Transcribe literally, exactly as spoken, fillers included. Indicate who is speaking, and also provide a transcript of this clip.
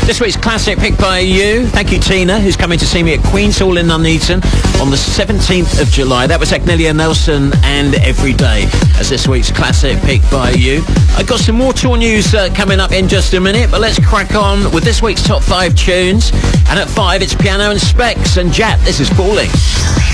Speaker 1: This week's classic picked by you. Thank you, Tina, who's coming to see me at Queen's Hall in Nuneaton on the seventeenth of July. That was Agnelia Nelson and Every Day as this week's classic picked by you. I've got some more tour news uh, coming up in just a minute, but let's crack on with this week's top five tunes. And at five, it's Piano and Specs and Jap. This is Falling.